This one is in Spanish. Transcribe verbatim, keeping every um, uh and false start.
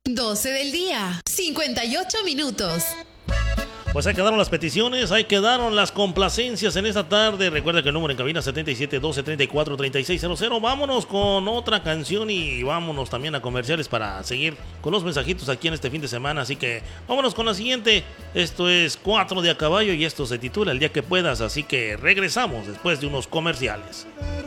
doce del día, cincuenta y ocho minutos. Pues ahí quedaron las peticiones, ahí quedaron las complacencias en esta tarde. Recuerda que el número en cabina setenta y siete, doce, treinta y cuatro, treinta y seis cero. Vámonos con otra canción y vámonos también a comerciales para seguir con los mensajitos aquí en este fin de semana. Así que vámonos con la siguiente. Esto es Cuatro de a Caballo y esto se titula El día que puedas. Así que regresamos después de unos comerciales.